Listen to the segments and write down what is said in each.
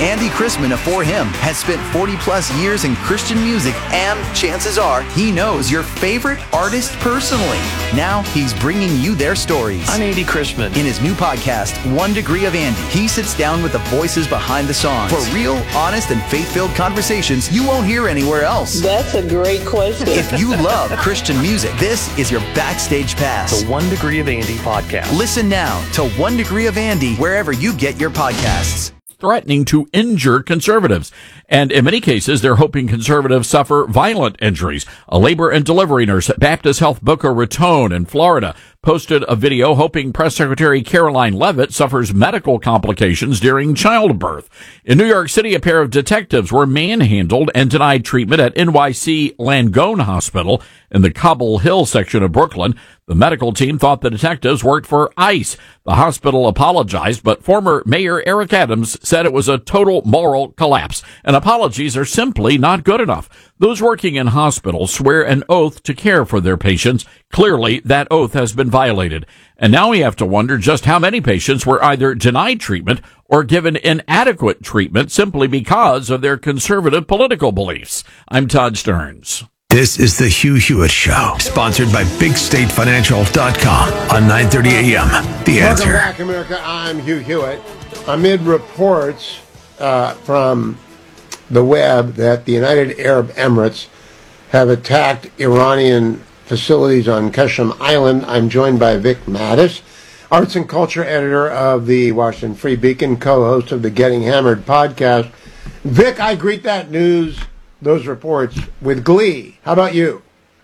Andy Chrisman of For Him has spent 40-plus years in Christian music, and chances are he knows your favorite artist personally. Now he's bringing you their stories. I'm Andy Chrisman. In his new podcast, 1 Degree of Andy, he sits down with the voices behind the songs for real, honest, and faith-filled conversations you won't hear anywhere else. That's a great question. If you love Christian music, this is your backstage pass. The 1 Degree of Andy podcast. Listen now to 1 Degree of Andy wherever you get your podcasts. Threatening to injure conservatives. And in many cases, they're hoping conservatives suffer violent injuries. A labor and delivery nurse at Baptist Health Boca Raton in Florida posted a video hoping Press Secretary Caroline Leavitt suffers medical complications during childbirth. In New York City, a pair of detectives were manhandled and denied treatment at NYC Langone Hospital in the Cobble Hill section of Brooklyn. The medical team thought the detectives worked for ICE. The hospital apologized, but former Mayor Eric Adams said it was a total moral collapse, and apologies are simply not good enough. Those working in hospitals swear an oath to care for their patients. Clearly, that oath has been violated. And now we have to wonder just how many patients were either denied treatment or given inadequate treatment simply because of their conservative political beliefs. I'm Todd Stearns. This is the Hugh Hewitt Show, sponsored by BigStateFinancial.com on 9:30 a.m. The Answer. Welcome back, America. I'm Hugh Hewitt. Amid reports from the web that the United Arab Emirates have attacked Iranian facilities on Qasem Island, I'm joined by Vic Mattis, arts and culture editor of the Washington Free Beacon, co-host of the Getting Hammered podcast. Vic, I greet that news, those reports, with glee. How about you?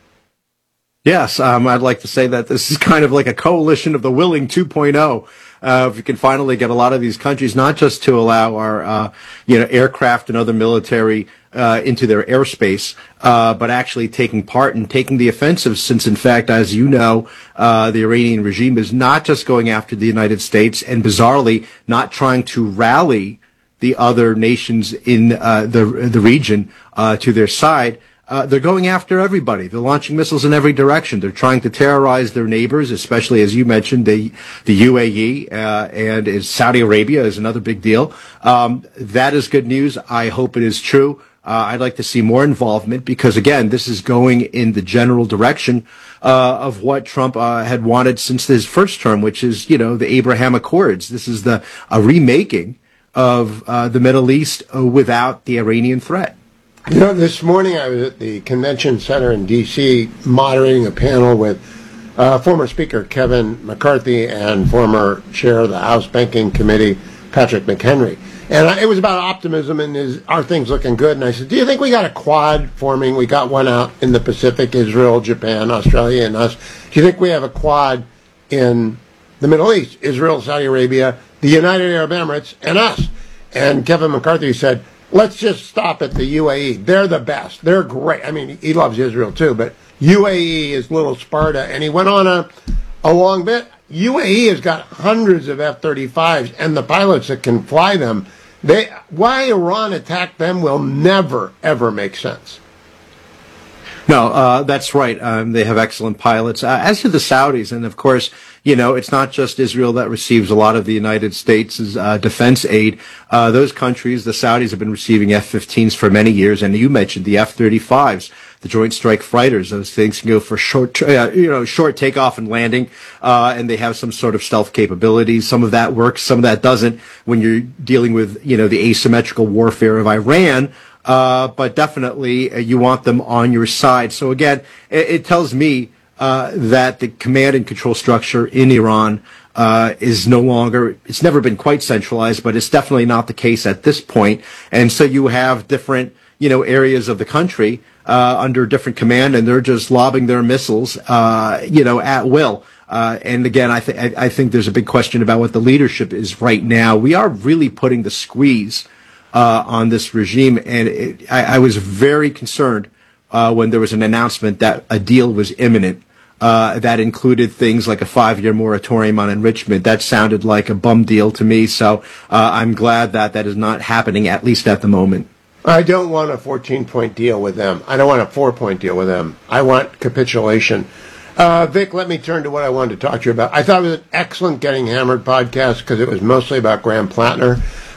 Yes, I'd like to say that this is kind of like a coalition of the willing 2.0. If we can finally get a lot of these countries, not just to allow our, aircraft and other military into their airspace, but actually taking part and taking the offensive. Since, in fact, as you know, the Iranian regime is not just going after the United States, and bizarrely not trying to rally the other nations in the region to their side. They're going after everybody. They're launching missiles in every direction. They're trying to terrorize their neighbors, especially, as you mentioned, the UAE and Saudi Arabia is another big deal. That is good news. I hope it is true. I'd like to see more involvement because, again, this is going in the general direction of what Trump had wanted since his first term, which is, the Abraham Accords. This is a remaking of the Middle East without the Iranian threat. This morning I was at the Convention Center in D.C. moderating a panel with former Speaker Kevin McCarthy and former Chair of the House Banking Committee, Patrick McHenry. And it was about optimism and are things looking good? And I said, do you think we got a quad forming? We got one out in the Pacific, Israel, Japan, Australia, and us. Do you think we have a quad in the Middle East, Israel, Saudi Arabia, the United Arab Emirates, and us? And Kevin McCarthy said, let's just stop at the UAE. They're the best. They're great. I mean, he loves Israel too, but UAE is little Sparta. And he went on a long bit. UAE has got hundreds of F-35s and the pilots that can fly them. Why Iran attacked them will never, ever make sense. No, that's right. They have excellent pilots. As to the Saudis, and of course, it's not just Israel that receives a lot of the United States' defense aid. Those countries, the Saudis, have been receiving F-15s for many years, and you mentioned the F-35s, the Joint Strike Fighters. Those things can go for short takeoff and landing, and they have some sort of stealth capabilities. Some of that works, some of that doesn't. When you're dealing with, the asymmetrical warfare of Iran. But definitely you want them on your side. So again, it tells me that the command and control structure in Iran is no longer, it's never been quite centralized, but it's definitely not the case at this point. And so you have different, areas of the country under different command, and they're just lobbing their missiles, at will. And again, I think there's a big question about what the leadership is right now. We are really putting the squeeze on this regime, and I was very concerned when there was an announcement that a deal was imminent that included things like a 5-year moratorium on enrichment. That sounded like a bum deal to me, so I'm glad that is not happening, at least at the moment. I don't want a 14-point deal with them. I don't want a 4-point deal with them. I want capitulation. Vic, let me turn to what I wanted to talk to you about. I thought it was an excellent Getting Hammered podcast because it was mostly about Graham Plattner.